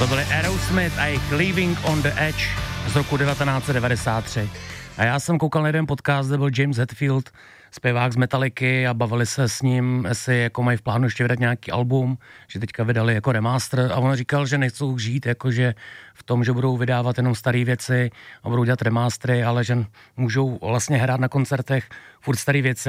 To byly Aerosmith a jejich Leaving on the Edge z roku 1993. A já jsem koukal na jeden podcast, kde byl James Hetfield, zpěvák z Metallicy, a bavili se s ním, jestli jako mají v plánu ještě vydat nějaký album, že teďka vydali jako remaster, a on říkal, že nechcou žít jakože v tom, že budou vydávat jenom staré věci a budou dělat remastery, ale že můžou vlastně hrát na koncertech furt staré věci.